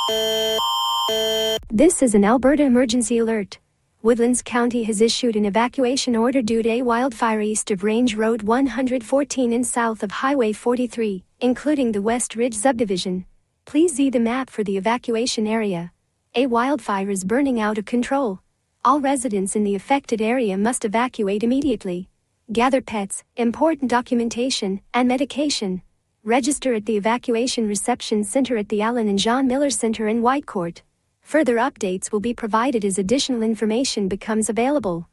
This is an Alberta emergency alert. Woodlands County has issued an evacuation order due to a wildfire east of Range Road 114 and south of Highway 43, including the West Ridge subdivision. Please see the map for the evacuation area. A wildfire is burning out of control. All residents in the affected area must evacuate immediately. Gather pets, important documentation, and medication. Register at the Evacuation Reception Center at the Allen and John Miller Center in Whitecourt. Further updates will be provided as additional information becomes available.